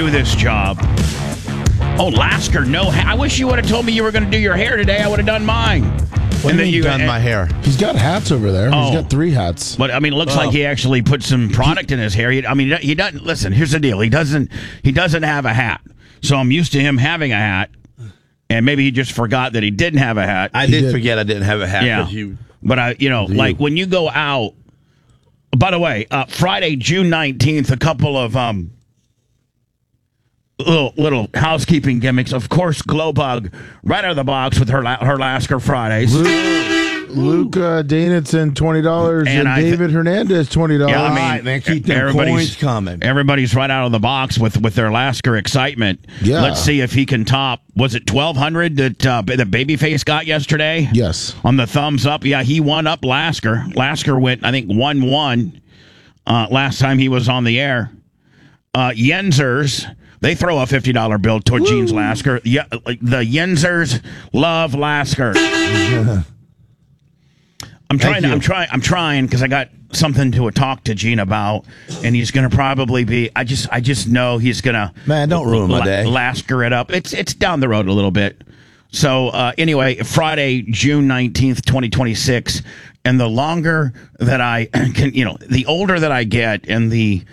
do this job. Oh, Lasker, no. I wish you would have told me you were going to do your hair today. I would have done mine. When you done my hair? He's got hats over there. Oh. He's got 3 hats. But I mean, it looks like he actually put some product in his hair. He doesn't. Listen, here's the deal. He doesn't have a hat. So I'm used to him having a hat, and maybe he just forgot that he didn't have a hat. I did forget I didn't have a hat. Yeah. But like when you go out. By the way, Friday, June 19th, a couple of little housekeeping gimmicks. Of course, Glowbug right out of the box with her Lasker Fridays. Luke Davidson, $20, and David Hernandez, $20. Yeah, I mean, all right, man, keep them coins coming. Everybody's right out of the box with their Lasker excitement. Yeah. Let's see if he can top. Was it 1,200 that the Babyface got yesterday? Yes. On the thumbs up, yeah, he won up Lasker. Lasker went, I think, 1-1 last time he was on the air. Yenzers. They throw a $50 bill toward Gene's Lasker. Yeah, the Yenzers love Lasker. I'm trying because I got something to talk to Gene about, and he's going to probably be. I just know he's going to. Man, don't ruin my day. Lasker it up. It's down the road a little bit. So anyway, Friday, June 19th, 2026, and the longer that I can, the older that I get, and the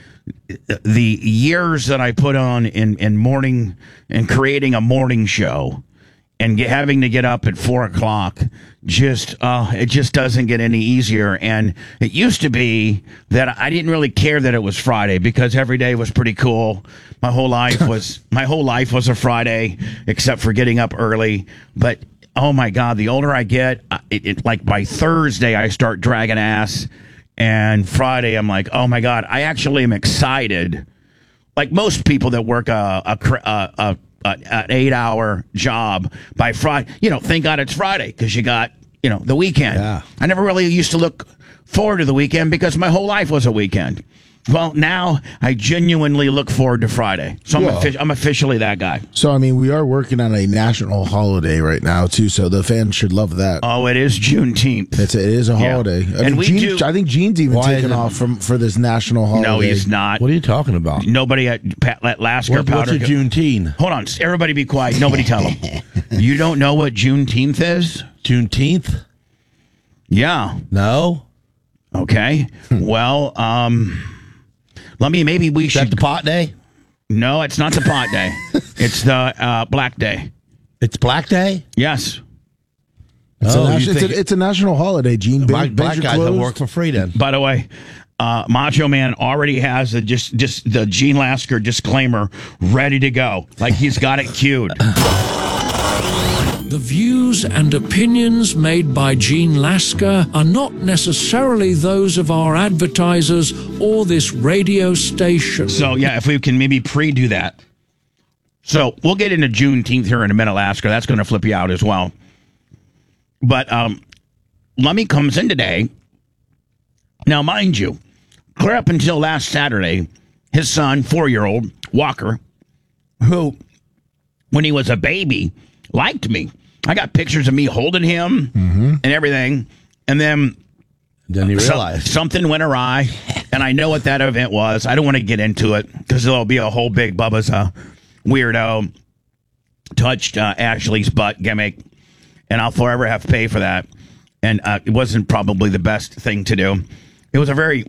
years that I put on in morning and creating a morning show. And having to get up at 4:00, it just doesn't get any easier. And it used to be that I didn't really care that it was Friday because every day was pretty cool. My whole life was a Friday, except for getting up early. But oh my God, the older I get, like by Thursday I start dragging ass, and Friday I'm like, oh my God, I actually am excited. Like most people that work an 8-hour job by Friday, thank God it's Friday because you got, the weekend. Yeah. I never really used to look forward to the weekend because my whole life was a weekend. Well, now I genuinely look forward to Friday. So I'm officially that guy. So, I mean, we are working on a national holiday right now, too, so the fans should love that. Oh, it is Juneteenth. It is a holiday. Yeah. I think Gene's even taken off for this national holiday. No, he's not. What are you talking about? Nobody at Lasker Powder. What's a Juneteenth? Hold on. Everybody be quiet. Nobody tell them. You don't know what Juneteenth is? Juneteenth? Yeah. No. Okay. Well, maybe we should. Is that the pot day? No, it's not the pot day. It's the Black Day. It's Black Day? Yes. It's a national holiday, Gene. Black guys that work for free then. By the way, Macho Man already has just the Gene Lasker disclaimer ready to go. Like he's got it queued. The views and opinions made by Gene Lasker are not necessarily those of our advertisers or this radio station. So, yeah, if we can maybe pre-do that. So, we'll get into Juneteenth here in a minute, Lasker. That's going to flip you out as well. But Lummy comes in today. Now, mind you, clear up until last Saturday, his son, 4-year-old, Walker, who, when he was a baby, liked me. I got pictures of me holding him and everything. And then you realized something went awry. And I know what that event was. I don't want to get into it because there'll be a whole big Bubba's a weirdo touched Ashley's butt gimmick. And I'll forever have to pay for that. And it wasn't probably the best thing to do. It was a very